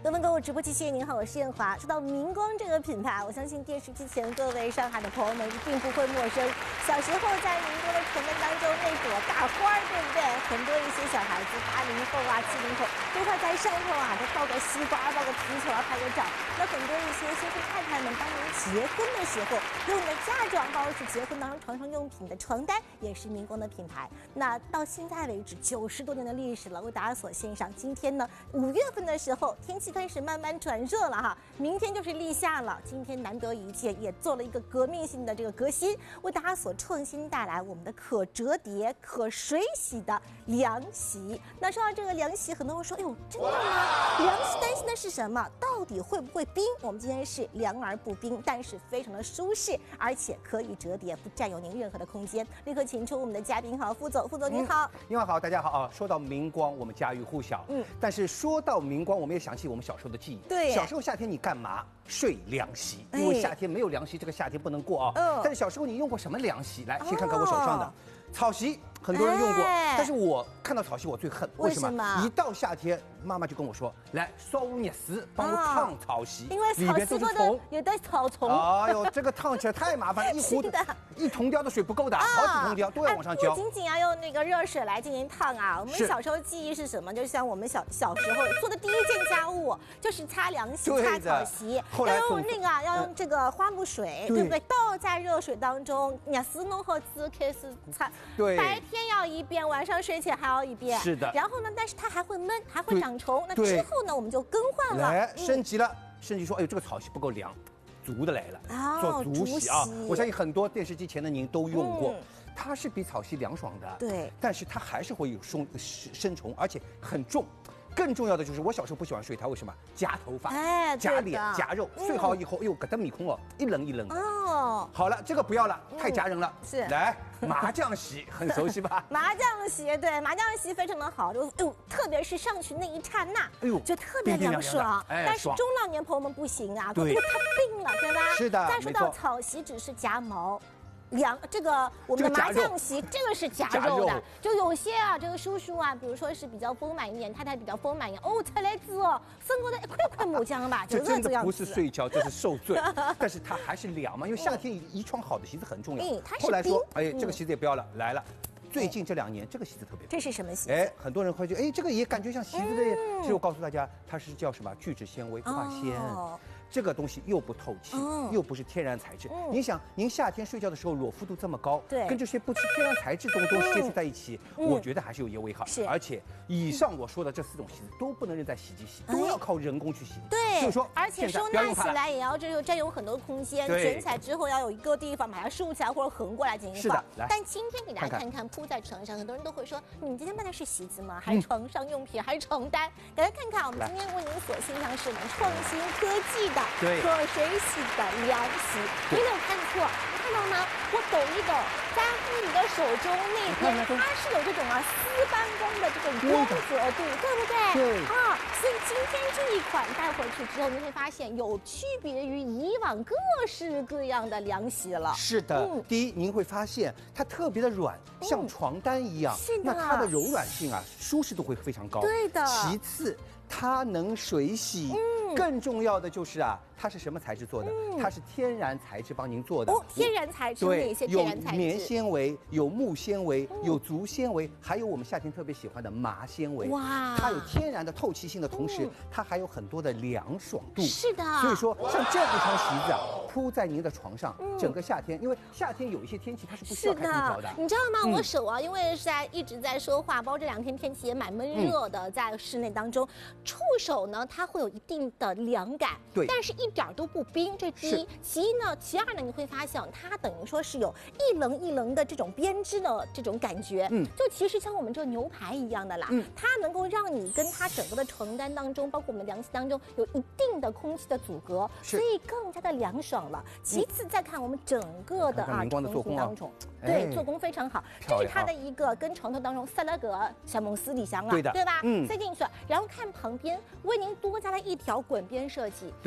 东风购物直播机，谢谢您好，我是燕华。说到明光这个品牌，我相信电视机前各位上海的朋友们一定不会陌生。小时候在明光的传单当中那朵大花，对不对？很多一些小孩子80后啊、70后都会在上头啊，都抱个西瓜、抱个皮球啊拍个照。那很多一些先生太太们当年结婚的时候用的嫁妆，包括是结婚当中床上用品的床单，也是明光的品牌。那到现在为止90多年的历史了，为大家所献上。今天呢，5月份的时候，天气开始慢慢转热了哈，明天就是立夏了。今天难得一见，也做了一个革命性的这个革新，为大家所创新带来我们的可折叠、可水洗的凉席。那说到这个凉席，很多人说，哎呦，真的吗？凉席担心的是什么？到底会不会冰？我们今天是凉而不冰，但是非常的舒适，而且可以折叠，不占有您任何的空间。立刻请出我们的嘉宾，好，副总您好。 您好，大家好啊。说到明光，我们家喻户晓，但是说到明光，我们也想起我们小时候的记忆。 对， 小时候夏天你干嘛？睡凉席，因为夏天没有凉席，这个夏天不能过啊。但是小时候你用过什么凉席？来，先看看我手上的草席，很多人用过。但是我看到草席我最恨，为什么？一到夏天，妈妈就跟我说，来烧热水，帮我烫草席， 因为草席的有的草丛。 哎呦，这个烫起来太麻烦，一桶雕的水不够的，好几桶雕都要往上浇。 不仅仅要用那个热水来进行烫啊，我们小时候记忆是什么？就像我们小时候做的第一件家务就是擦凉席、擦草席。要用那个要用这个花露水，对不对？倒在热水当中，热水弄好之后开始擦。 对， 白天要一遍，晚上睡前还要一遍。 是的。 然后呢，但是它还会闷，还会长虫。那之后呢，我们就更换了， 来升级了，升级说，哎呦，这个草席不够凉，竹的来了，做竹席啊！我相信很多电视机前的您都用过。它是比草席凉爽的， 对， 但是它还是会有生虫，而且很重。更重要的就是，我小时候不喜欢睡它，为什么？夹头发，夹脸，夹肉。睡好以后，哎呦，疙瘩米空哦，一棱一棱的。哦，好了，这个不要了，太夹人了。 是， 来麻将席，很熟悉吧？ 麻将席，对，麻将席非常的好，就特别是上去那一刹那，哎呦，就特别凉爽。但是中老年朋友们不行啊，因为它冰了，对吧？ 是的。 再说到草席，只是夹毛。这个我们的麻将席，这个是夹肉的，就有些啊，这个叔叔啊，比如说是比较丰满一点，太太比较丰满一点，哦，才来子哦，生活的一块木浆吧， 这真的不是睡觉，这是受罪。但是它还是凉嘛，因为夏天一床好的席子很重要。后来说，哎，这个席子也不要了，来了。最近这2年，这个席子特别多。 这是什么席子？ 哎，很多人会觉得，哎，这个也感觉像席子的。其实我告诉大家，它是叫什么？聚酯纤维化纤。这个东西又不透气，又不是天然材质。您想，您夏天睡觉的时候裸肤度这么高， 对， 跟这些不是天然材质的东西接触在一起，我觉得还是有些危害。 是， 而且以上我说的这4种席子都不能扔在洗衣机洗，都要靠人工去洗。 对， 就是说， 而且收纳起来也要占有很多空间，卷起来之后要有一个地方把它竖起来或者横过来进行放。 是的， 但今天给大家看看铺在床上，很多人都会说，你们今天卖的是席子吗？还是床上用品？还是床单？大家看看，我们今天为您所欣赏是我们创新科技的可水洗的凉席，你没有看错，你看到吗？我抖一抖，在你的手中那边，它是有这种丝般光的这种光泽度，对不对？ 对啊，所以今天这一款带回去之后，你会发现有区别于以往各式各样的凉席了。 是的，第一，您会发现它特别的软，像床单一样。 是的， 那它的柔软性啊，舒适度会非常高。 对的。 其次，它能水洗。更重要的就是它是什么材质做的？它是天然材质帮您做的。 天然材质，哪些天然材质？ 有棉纤维，有木纤维，有竹纤维，还有我们夏天特别喜欢的麻纤维。哇！它有天然的透气性的同时，它还有很多的凉爽度。 是的。 所以说，像这一床席子铺在您的床上，整个夏天，因为夏天有一些天气它是不需要开空调的。 你知道吗？我手因为是一直在说话，包括这2天天气也蛮闷热的，在室内当中，触手呢它会有一定的凉感， 对， 但是一点都不冰。这第一，其一呢，其二呢，你会发现它等于说是有一棱一棱的这种编织的这种感觉，就其实像我们这个牛排一样的啦，它能够让你跟它整个的床单当中，包括我们凉席当中有一定的空气的阻隔，所以更加的凉爽了。其次再看我们整个的床铺当中， 对，做工非常好，这是它的一个跟床头当中塞了个小蒙丝里香对吧？塞进去，然后看旁边为您多加了一条滚边设计， 对， 您可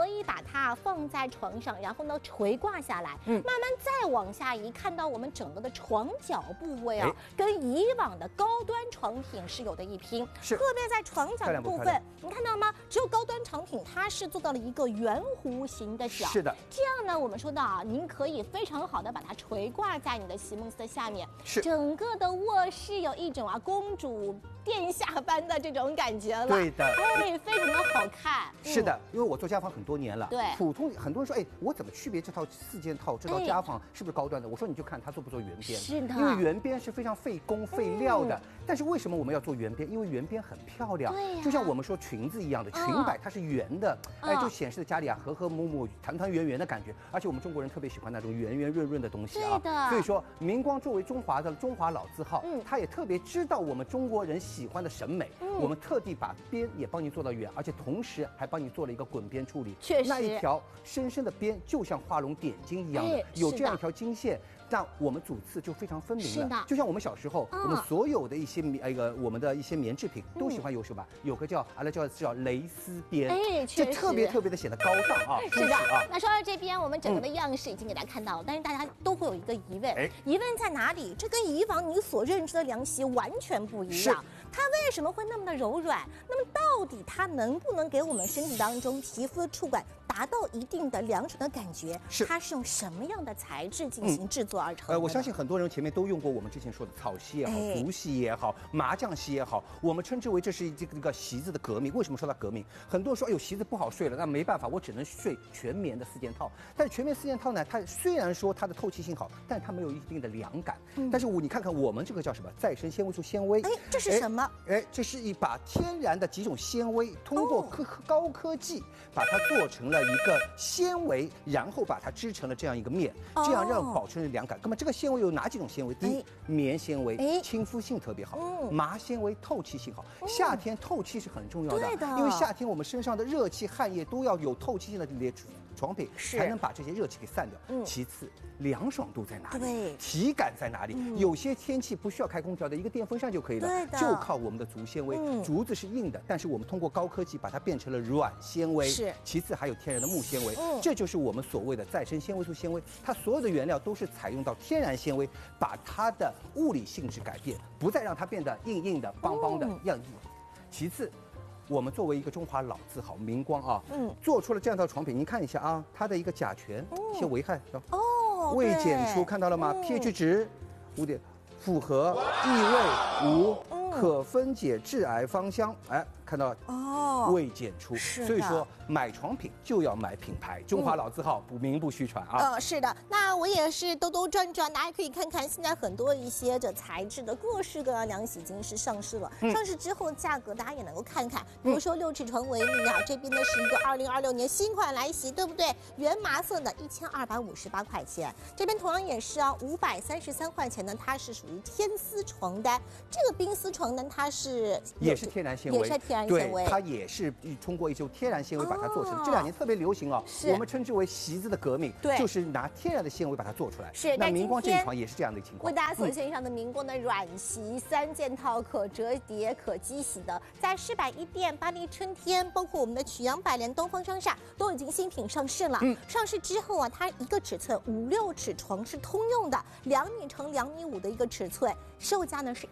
可以把它放在床上，然后呢垂挂下来，慢慢再往下移，看到我们整个的床脚部位啊，跟以往的高端床品是有的一拼。特别在床脚的部分，你看到吗？只有高端床品它是做到了一个圆弧形的脚。是的，这样呢，我们说到啊，您可以非常好的把它垂挂在你的席梦思的下面，整个的卧室有一种公主殿下般的这种感觉了。对的，哎，非常的好看。 是的，因为我做家访很多年了。对，普通很多人说，哎，我怎么区别这套4件套这套家访是不是高端的？我说你就看它做不做圆边。是的，因为圆边是非常费工费料的。但是为什么我们要做圆边？因为圆边很漂亮。对呀，就像我们说裙子一样的，裙摆它是圆的，哎，就显示家里和和睦睦、团团圆圆的感觉。而且我们中国人特别喜欢那种圆圆润润的东西啊。对的。所以说，明光作为中华老字号，它也特别知道我们中国人喜欢的审美。我们特地把边也帮你做到圆，而且同时还帮你做了一个滚边处理。确实，那一条深深的边就像画龙点睛一样的，有这样一条金线。那我们主次就非常分明了，就像我们小时候，我们所有的一些我们的一些棉制品都喜欢有什么？有个叫蕾丝边，哎，这特别的显得高档啊。 是的啊。那说到这边，我们整个的样式已经给大家看到了，但是大家都会有一个疑问，疑问在哪里？这跟以往你所认知的凉席完全不一样。它为什么会那么的柔软？那么到底它能不能给我们身体当中皮肤的触感达到一定的凉爽的感觉？它是用什么样的材质进行制作而成的？ 我相信很多人前面都用过我们之前说的草席也好、竹席也好、麻将席也好，我们称之为这是这个席子的革命。为什么说它革命？很多人说，哎呦，席子不好睡了，那没办法，我只能睡全棉的4件套。但是全棉4件套呢，它虽然说它的透气性好，但它没有一定的凉感。但是你看看我们这个叫什么再生纤维素纤维？ 哎，这是什么？ 哎，这是一把天然的几种纤维，通过高科技把它做成了一个纤维，然后把它织成了这样一个面，这样让保持凉感。那么这个纤维有哪几种纤维？第一，棉纤维，亲肤性特别好；麻纤维，透气性好。夏天透气是很重要的，因为夏天我们身上的热气、汗液都要有透气性的床品，才能把这些热气给散掉。其次，凉爽度在哪里？对，体感在哪里？有些天气不需要开空调的，一个电风扇就可以了，就靠我们的竹纤维。竹子是硬的，但是我们通过高科技把它变成了软纤维。是。其次还有天然的木纤维，这就是我们所谓的再生纤维素纤维。它所有的原料都是采用到天然纤维，把它的物理性质改变，不再让它变得硬硬的、邦邦的样硬。其次，我们作为一个中华老字号明光啊，做出了这样一套床品，您看一下啊，它的一个甲醛一些危害未检出，看到了吗？pH 值5点，符合异味无，可分解致癌芳香，哎，看到未检出。所以说买床品就要买品牌，中华老字号名不虚传啊。 是的，那我也是兜兜转转，大家可以看看现在很多一些的材质的各式各样凉席已经是上市了，上市之后价格大家也能够看看，比如说6尺床为例啊，这边呢是一个2026年新款来袭，对不对？原麻色的1258块钱，这边同样也是533块钱呢，它是属于天丝床单，这个冰丝床单它是也是天然纤维， 也是天然纤维， 它也是通过一种天然纤维把它做成。这2年特别流行我们称之为席子的革命，就是拿天然的纤维把它做出来。是，那明光这一床也是这样的情况。 为大家所欣赏的明光的软席3件套，可折叠、可机洗的，在世百一店、巴黎春天，包括我们的曲阳百联、东方商厦都已经新品上市了。上市之后啊，它一个尺寸5、6尺床是通用的，2米乘2米5的一个尺寸，售价呢是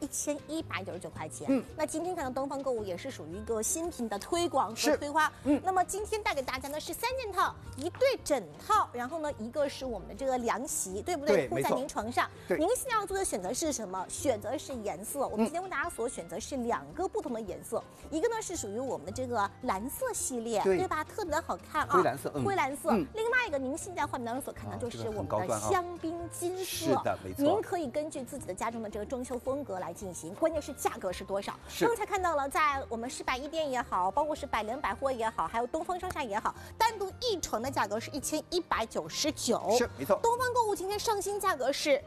1199块钱。那今天看到东方购物也是属于一个新品的推广和推花。那么今天带给大家呢是3件套，1对整套，然后呢一个是我们的这个凉席，对不对？铺在您床上。您现在要做的选择是什么？选择是颜色。我们今天为大家所选择是2个不同的颜色，一个呢是属于我们的这个蓝色系列，对吧？特别的好看啊，灰蓝色。另外一个您现在画面当中所看到就是我们的香槟金色。是的，没错。您可以根据自己的家中的这个装修风格来进行，关键是价格是多少？刚才看到了，在我们世百一店也好，包括是百联百货也好，还有东方商厦也好，单独一床的价格是1199。是，没错。东方购物今天上新价格是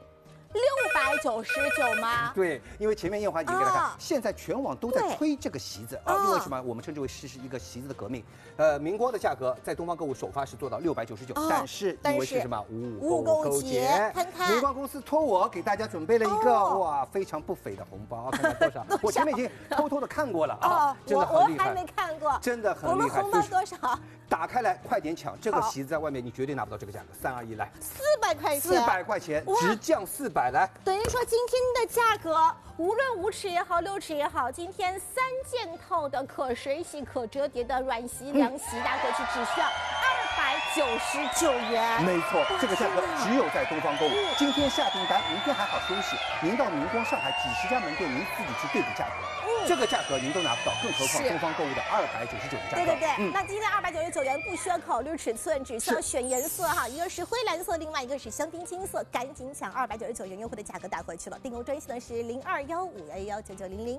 699吗？ 对，因为前面艳华已经给大家看，现在全网都在推这个席子因为什么？我们称之为是一个席子的革命。明光的价格在东方购物首发是做到699，但是因为是什么 5五勾节，看看明光公司托我给大家准备了一个非常不菲的红包，看看多少？我前面已经偷偷的看过了真的很厉害。 我还没看过， 真的很厉害。 我们红包多少？ 打开来，快点抢！这个席子在外面你绝对拿不到这个价格。3、2、1，来 ，400块钱 ，400块钱，直降400，来。 等于说今天的价格，无论5尺也好，6尺也好，今天3件套的可水洗、可折叠的软席、凉席，大家回去只需要299元。 没错，这个价格只有在东方购物。今天下订单，明天还好休息。您到明光、上海几十家门店，您自己去对比价格。这个价格您都拿不到，更何况东方购物的299元价格。 对，那今天299元不需要考虑尺寸，只需要选颜色哈，一个是灰蓝色，另外一个是香槟金色，赶紧抢299元优惠的价格打回去了。订购专线呢是0215119900。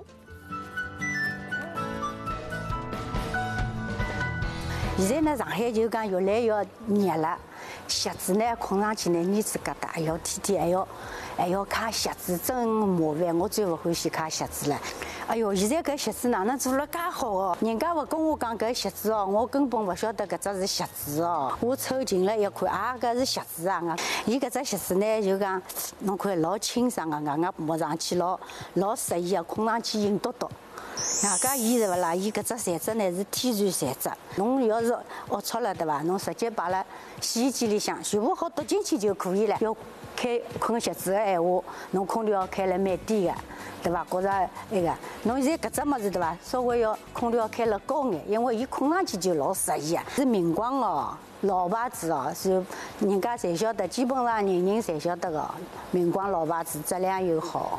现在呢，上海就讲越来越热了，鞋子呢困上去呢，黏子疙瘩，要天天还要擦鞋子，真麻烦。我最不欢喜擦鞋子了。哎哟，现在搿鞋子哪能做了介好哦？人家勿跟我讲搿鞋子哦，我根本勿晓得搿只是鞋子哦。我凑近了一看，啊，搿是鞋子啊！伊搿只鞋子呢，就讲侬看老清爽个，硬摸上去老适意个，困上去硬笃笃。外加伊是勿啦？伊搿只材质呢是天然材质，侬要是龌龊了对伐？侬直接摆辣洗衣机里向，全部好倒进去就可以了。要开困鞋子个闲话，侬空调要开了蛮低个，对伐？觉着那个，侬现在搿只物事对伐？稍微要空调开了高眼，因为伊困上去就老适意啊。是明光哦，老牌子哦，是人家侪晓得，基本上人人侪晓得个。明光老牌子，质量又好。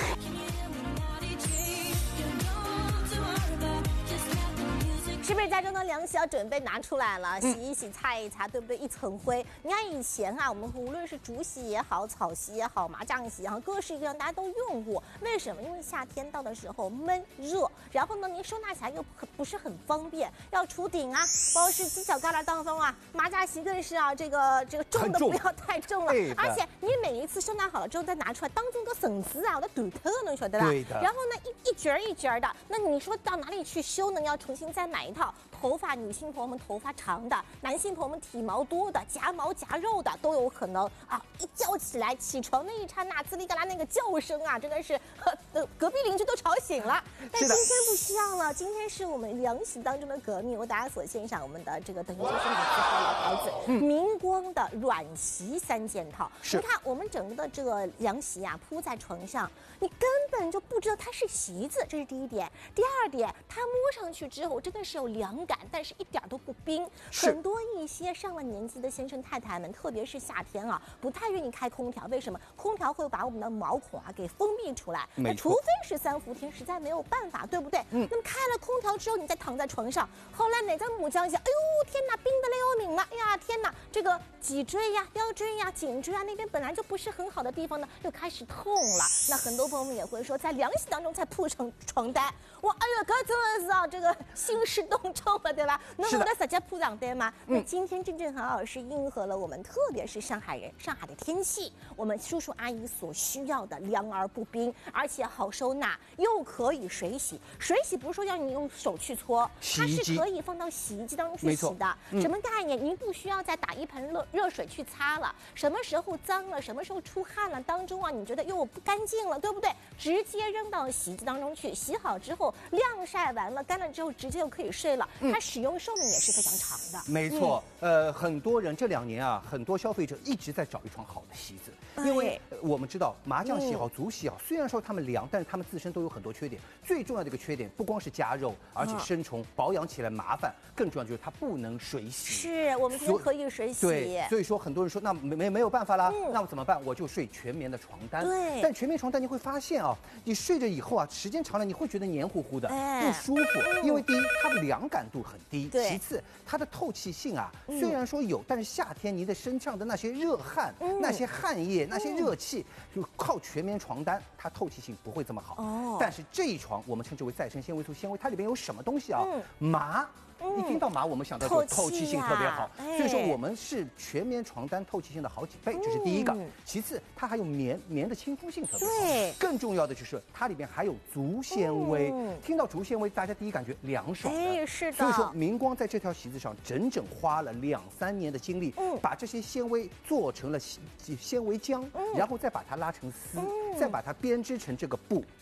是不是家中的凉席要准备拿出来了，洗一洗、擦一擦，对不对？一层灰。你看以前啊，我们无论是竹席也好、草席也好、麻将席也好，各式各样大家都用过。为什么？因为夏天到的时候闷热，然后呢，您收纳起来又不是很方便，要除顶啊，包括是犄角旮旯当中啊，麻将席更是啊，这个重的不要太重了，而且你每一次收纳好了之后再拿出来，当中个绳子啊，我的短头能晓得吧？ 对的。 然后呢，一节一节的，那你说到哪里去修呢？你要重新再买一套。头发，女性朋友们头发长的，男性朋友们体毛多的，夹毛夹肉的都有可能啊！一叫起来，起床那一刹那，滋哩嘎啦那个叫声啊，真的是隔壁邻居都吵醒了。但今天不需要了，今天是我们凉席当中的革命，为大家所献上我们的这个等于就是老字号老牌子，明光的软席3件套。你看我们整个的这个凉席啊，铺在床上，你根本就不知道它是席子，这是第一点。第二点，它摸上去之后真的是有凉感，但是一点都不冰。很多一些上了年纪的先生太太们，特别是夏天啊，不太愿意开空调。为什么？空调会把我们的毛孔啊给封闭出来。那除非是3伏天，实在没有办法，对不对？那么开了空调之后，你再躺在床上，后来哪个母将想，哎呦天哪，冰得来要命了！哎呀天哪，这个脊椎呀、腰椎呀、颈椎啊那边本来就不是很好的地方呢，又开始痛了。那很多朋友们也会说，在凉席当中才铺上床单，哇，哎呦，可真的是啊，这个兴师动众了，对吧？那我的直接铺床单吗？那今天正正好好是应和了我们，特别是上海人、上海的天气，我们叔叔阿姨所需要的凉而不冰，而且好收纳，又可以水洗。水洗不是说要你用手去搓，它是可以放到洗衣机当中去洗的。什么概念？您不需要再打一盆热水去擦了，什么时候脏了，什么时候出汗了，当中啊你觉得哟不干净了，对不对？直接扔到洗衣机当中去，洗好之后晾晒完了，干了之后直接就可以睡了。它使用寿命也是非常长的。 没错，很多人这2年啊，很多消费者一直在找一床好的席子，因为我们知道麻将席好、竹席好，虽然说它们凉，但是它们自身都有很多缺点。最重要的一个缺点，不光是加肉，而且生虫，保养起来麻烦，更重要就是它不能水洗。 是我们今天可以水洗。 对，所以说很多人说那没有办法啦，那我怎么办？我就睡全棉的床单。 对， 但全棉床单你会发现啊，你睡着以后啊，时间长了你会觉得黏糊糊的，不舒服。因为第一，它的凉感度很低；其次，它的透气性啊，虽然说有，但是夏天你的身上的那些热汗、那些汗液、那些热气，就靠全棉床单，它透气性不会这么好。但是这一床我们称之为再生纤维素纤维，它里边有什么东西啊？麻。一听到麻，我们想到就透气性特别好，所以说我们是全棉床单透气性的好几倍，这是第一个。其次，它还有棉的亲肤性特别好。更重要的就是它里边还有竹纤维。听到竹纤维，大家第一感觉凉爽的。 是的。 所以说明光在这条席子上整整花了2、3年的精力，把这些纤维做成了纤维浆，然后再把它拉成丝，再把它编织成这个布。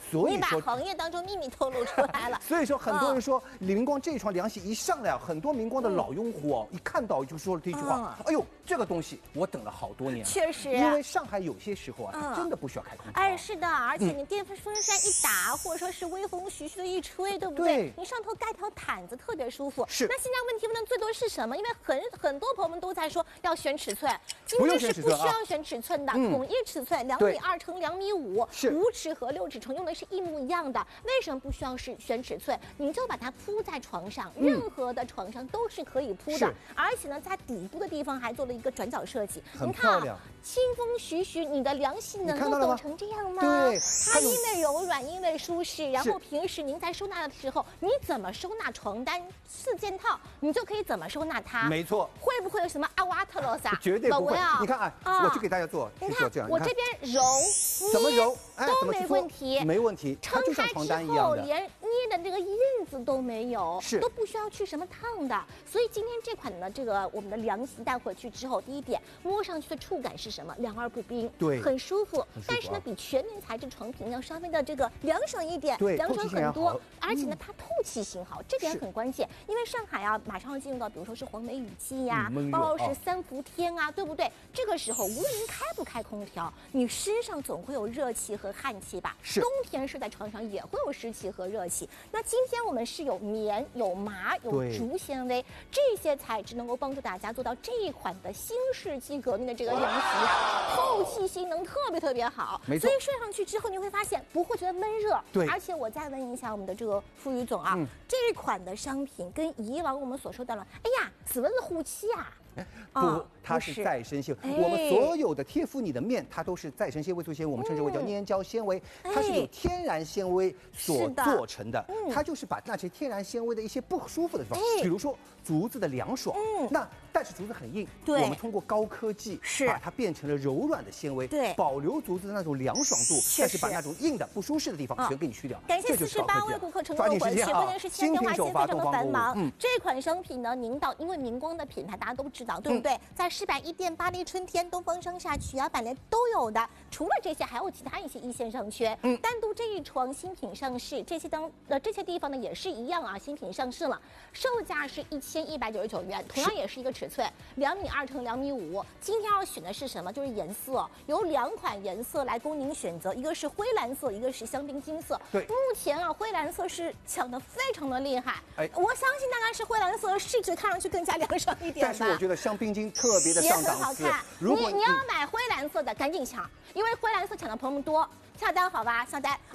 所以说你把行业当中秘密透露出来了。 所以说很多人说明光这一床凉席一上来，很多明光的老用户哦，一看到就说了这句话：哎呦，这个东西我等了好多年了。 确实， 因为上海有些时候啊，它真的不需要开空调。 哎，是的，而且你电风扇一打，或者说是微风徐徐的一吹，对不对？你上头盖条毯子特别舒服。 是。 那现在问题问的最多是什么？因为很多朋友们都在说要选尺寸，今天是不需要选尺寸的，统一尺寸2.2米乘2.5米，5尺和6尺乘用的是一模一样的。为什么不需要选尺寸？你就把它铺在床上，任何的床上都是可以铺的。而且呢，在底部的地方还做了一个转角设计， 很漂亮。 清风徐徐，你的凉席能够抖成这样吗？ 对， 它因为柔软，因为舒适，然后平时您在收纳的时候，你怎么收纳床单4件套，你就可以怎么收纳它。 没错。 会不会有什么阿瓦特罗萨？ 绝对不会。你看我去给大家做， 你看我这边揉， 怎么揉都没问题， 没问题。 撑开之后连捏的这个印子都没有，都不需要去什么烫的。所以今天这款呢，这个我们的凉席带回去之后，第一点摸上去的触感是什么？凉而不冰， 对， 很舒服。但是呢，比全棉材质床品要稍微的这个凉爽一点， 对， 凉爽很多。而且呢，它透气性好，这点很关键。因为上海啊，马上要进入到比如说是黄梅雨季呀，包括是3伏天啊，对不对？这个时候无论您开不开空调，你身上总会有热气和汗气吧？ 是。 冬天睡在床上也会有湿气和热气。那今天我们是有棉、有麻、有竹纤维这些材质，能够帮助大家做到这一款的新世纪革命的这个凉席，透气性能特别好。 没错。 所以睡上去之后，你会发现不会觉得闷热。 对。 而且我再问一下我们的这个傅于总啊，这一款的商品跟以往我们所说到了，哎呀，是不是护气啊？ 不，它是再生纤维。我们所有的贴敷你的面，它都是再生纤维素纤维，我们称之为叫粘胶纤维，它是有天然纤维所做成的。它就是把那些天然纤维的一些不舒服的地方，比如说竹子的凉爽，但是竹子很硬，我们通过高科技把它变成了柔软的纤维，保留竹子的那种凉爽度，但是把那种硬的不舒适的地方全给你去掉。 感谢48位顾客成功回去，关键是现在电话线非常的繁忙。这款商品呢，您到因为明光的品牌大家都知道，对不对？在110店、巴黎春天、东方商厦、曲芽、板莲都有的。除了这些，还有其他一些一线上缺。单独这一床新品上市，这些地方呢也是一样啊，新品上市了，售价是1199元，同样也是一个尺寸，2.2米乘2.5米。今天要选的是什么？就是颜色，有2款颜色来供您选择，一个是灰蓝色，一个是香槟金色。 对， 目前啊，灰蓝色是抢得非常的厉害。我相信大概是灰蓝色视觉看上去更加凉爽一点吧。 但是我觉得香槟金特别的上档次。 你要买灰蓝色的赶紧抢，因为灰蓝色抢的朋友们多。下单好吧，下单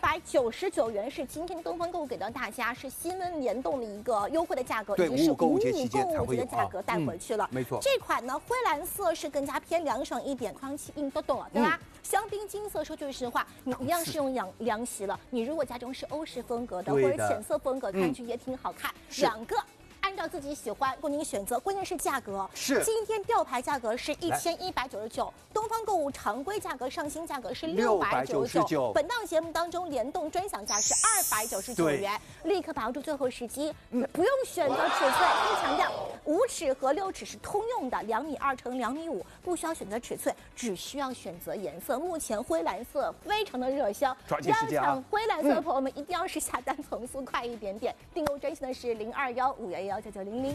299元是今天东方购物给到大家，是新闻联动的一个优惠的价格， 对，55购物节期间的价格带回去了。 没错， 这款呢灰蓝色是更加偏凉爽一点，空气硬都懂了，对吧？香槟金色，说句实话，你一样是用凉席了。你如果家中是欧式风格的或者浅色风格，看上去也挺好看。2个。按照自己喜欢供您选择，关键是价格。 是， 今天吊牌价格是1199，东方购物常规价格上新价格是699。本档节目当中联动专享价是299元，立刻把握住最后时机，不用选择尺寸，先强调5尺和6尺是通用的，2.2米乘2.5米，不需要选择尺寸，只需要选择颜色。目前灰蓝色非常的热销， 要抢灰蓝色的朋友们一定要是下单层速快一点点，订购专线的是021-511-9900。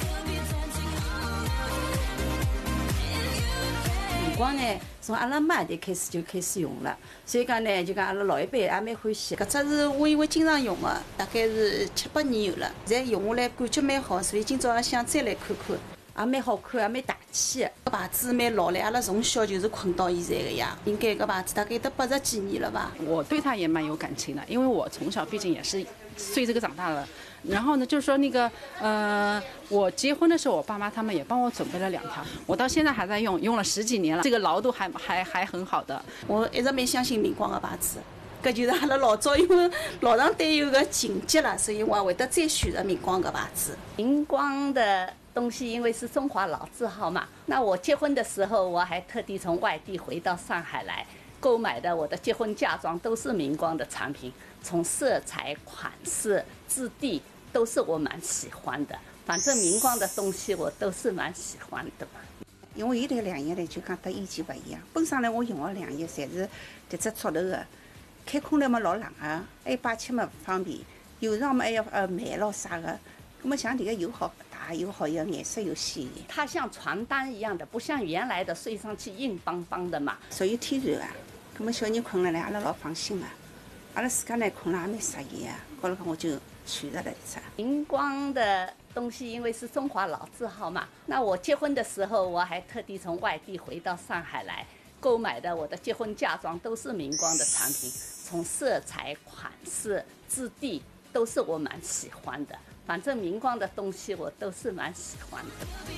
明光呢，从阿拉妈代开始就开始用了，所以讲呢，就讲阿拉老一辈也蛮欢喜。搿只是我因为经常用的，大概是7、8年有了，现在用下来感觉蛮好，所以今朝也想再来看看，也蛮好看，也蛮大气的。搿牌子蛮老了，阿拉从小就是困到现在的呀。应该搿牌子大概得80几年了吧。 我对它也蛮有感情的，因为我从小毕竟也是随这个长大了。然后呢，就是说那个我结婚的时候，我爸妈他们也帮我准备了2条，我到现在还在用，用了10几年了，这个牢度还很好的。 我一直蛮相信明光的牌子，搿就是阿拉老早因为老上对有个情结了，所以我也会得再选择明光的牌子。 明光的东西因为是中华老字号嘛，那我结婚的时候我还特地从外地回到上海来购买的，我的结婚嫁妆都是明光的产品，从色彩、款式、质地都是我蛮喜欢的。反正明光的东西我都是蛮喜欢的嘛。 因为现在凉叶呢，就讲跟以前不一样。本身呢，我用的凉叶侪是迭只竹头的， 开空来嘛老冷啊，还有摆漆嘛勿方便，有时候嘛还要买咯啥个。那么像这个又好大又好，要颜色又鲜艳。 它像床单一样的，不像原来的睡上去硬邦邦的嘛。 属于天然啊，那么小人困了呢，阿拉老放心啊。阿拉自家呢困了也蛮适意啊，高头我就选择了一只。 明光的东西因为是中华老字号嘛，那我结婚的时候我还特地从外地回到上海来购买的，我的结婚嫁妆都是明光的产品，从色彩、款式、质地都是我蛮喜欢的。反正明光的东西我都是蛮喜欢的。